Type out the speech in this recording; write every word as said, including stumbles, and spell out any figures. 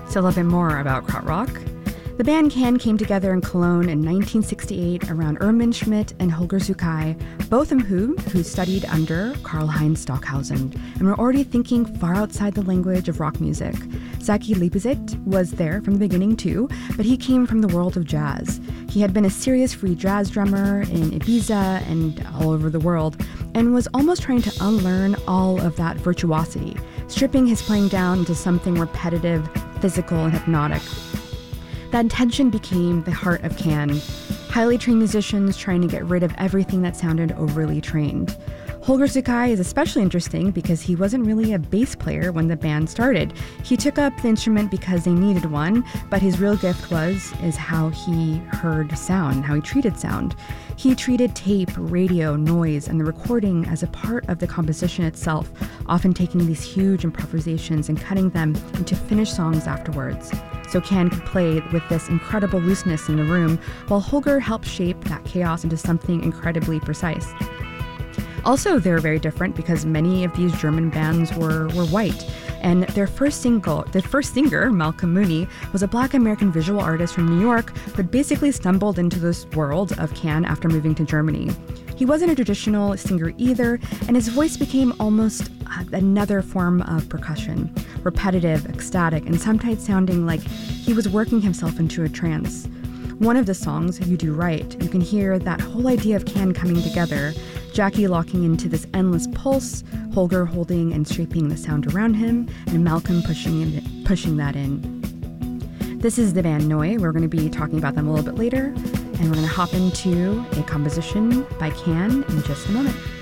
So a little bit more about Krautrock. The band Can came together in Cologne in nineteen sixty-eight around Erwin Schmidt and Holger Zuckay, both of whom who studied under Karl-Heinz Stockhausen and were already thinking far outside the language of rock music. Zaki Lipizet was there from the beginning too, but he came from the world of jazz. He had been a serious free jazz drummer in Ibiza and all over the world, and was almost trying to unlearn all of that virtuosity, stripping his playing down into something repetitive, physical, and hypnotic. That tension became the heart of Can, highly trained musicians trying to get rid of everything that sounded overly trained. Holger Zuckay is especially interesting because he wasn't really a bass player when the band started. He took up the instrument because they needed one, but his real gift was, is how he heard sound, how he treated sound. He treated tape, radio, noise, and the recording as a part of the composition itself, often taking these huge improvisations and cutting them into finished songs afterwards. So Can could play with this incredible looseness in the room, while Holger helped shape that chaos into something incredibly precise. Also, they're very different because many of these German bands were, were white, and their first single, their first singer, Malcolm Mooney, was a Black American visual artist from New York who had basically stumbled into this world of Can after moving to Germany. He wasn't a traditional singer either, and his voice became almost another form of percussion, repetitive, ecstatic, and sometimes sounding like he was working himself into a trance. One of the songs, You Do Right, you can hear that whole idea of Can coming together, Jackie locking into this endless pulse, Holger holding and shaping the sound around him, and Malcolm pushing in, pushing that in. This is the band Neu. We're going to be talking about them a little bit later, and we're going to hop into a composition by Can in just a moment.